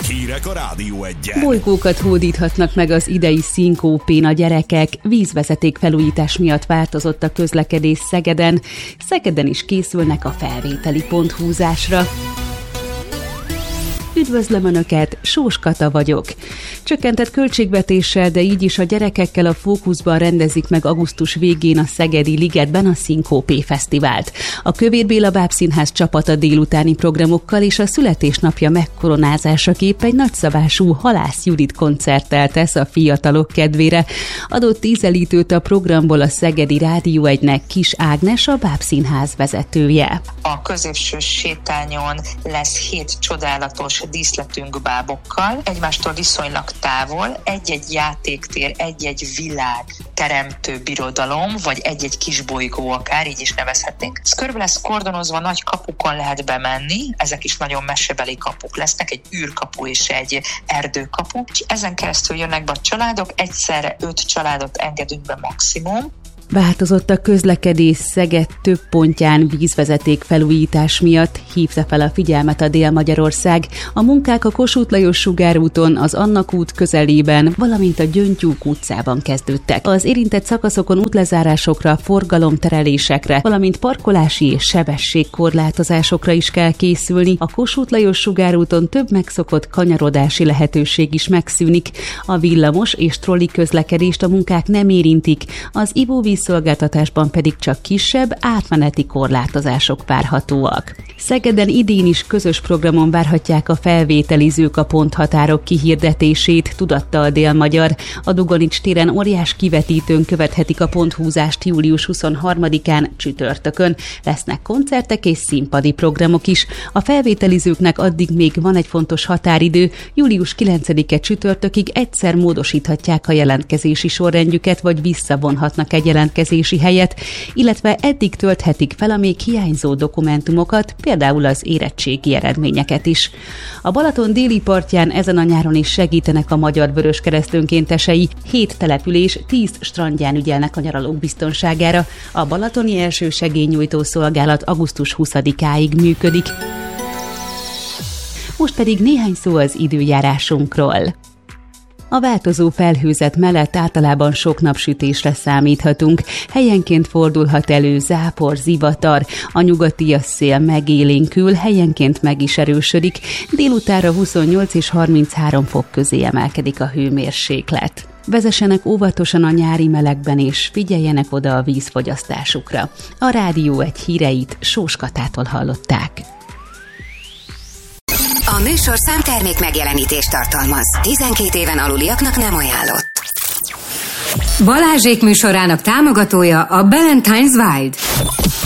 Hírek a Rádió Egyen. Bolygókat hódíthatnak meg az idei szinkópén a gyerekek. Vízvezeték felújítás miatt változott a közlekedés Szegeden. Szegeden is készülnek a felvételi ponthúzásra. Üdvözlöm Önöket, Sós Kata vagyok. Csökkentett költségvetéssel, de így is a gyerekekkel a fókuszban rendezik meg augusztus végén a Szegedi Ligetben a Szinkópé Fesztivált. A Kövér Béla Bábszínház csapata délutáni programokkal és a születésnapja megkoronázásaképp egy nagyszabású Halász Judit koncerttel tesz a fiatalok kedvére. Adott ízelítőt a programból a Szegedi Rádió Egynek Kis Ágnes, a Bábszínház vezetője. A középső sétányon lesz 7 csodálatos díszletünk bábokkal, egymástól viszonylag távol, egy-egy játéktér, egy-egy világ teremtő birodalom, vagy egy-egy kis bolygó akár, így is nevezhetnénk. Ez körbe lesz kordonozva, nagy kapukon lehet bemenni, ezek is nagyon mesebeli kapuk lesznek, egy űrkapu és egy erdőkapu, és ezen keresztül jönnek be a családok, egyszerre 5 családot engedünk be maximum. Változott a közlekedés Szeged több pontján vízvezeték felújítás miatt, hívta fel a figyelmet a Dél-Magyarország. A munkák a Kossuth Lajos sugárúton, az Annak út közelében, valamint a Gyöngytyúk utcában kezdődtek. Az érintett szakaszokon útlezárásokra, forgalomterelésekre, valamint parkolási és sebességkorlátozásokra is kell készülni. A Kossuth Lajos sugárúton több megszokott kanyarodási lehetőség is megszűnik. A villamos és trolli közlekedést a munkák nem érintik, az ivóvízszolgáltatásban pedig csak kisebb, átmeneti korlátozások várhatóak. Szegeden idén is közös programon várhatják a felvételizők a ponthatárok kihirdetését, tudatta a Dél-Magyar. A Dugonics téren óriás kivetítőn követhetik a ponthúzást július 23-án csütörtökön. Lesznek koncertek és színpadi programok is. A felvételizőknek addig még van egy fontos határidő, július 9-e csütörtökig egyszer módosíthatják a jelentkezési sorrendjüket, vagy visszavonhatnak egy jelentkezési helyet, illetve eddig tölthetik fel a még hiányzó dokumentumokat, például az érettségi eredményeket is. A Balaton déli partján ezen a nyáron is segítenek a Magyar Vöröskereszt önkéntesei. 7 település 10 strandján ügyelnek a nyaralók biztonságára. A balatoni elsősegélynyújtó szolgálat augusztus 20-áig működik. Most pedig néhány szó az időjárásunkról. A változó felhőzet mellett általában sok napsütésre számíthatunk. Helyenként fordulhat elő zápor, zivatar, a nyugatias szél megélénkül, helyenként meg is erősödik. Délutánra 28 és 33 fok közé emelkedik a hőmérséklet. Vezessenek óvatosan a nyári melegben, és figyeljenek oda a vízfogyasztásukra. A Rádió Egy híreit Sós Katától hallották. A műsorszám termék megjelenítést tartalmaz. 12 éven aluliaknak nem ajánlott. Balázsék műsorának támogatója a Ballantine's Wild.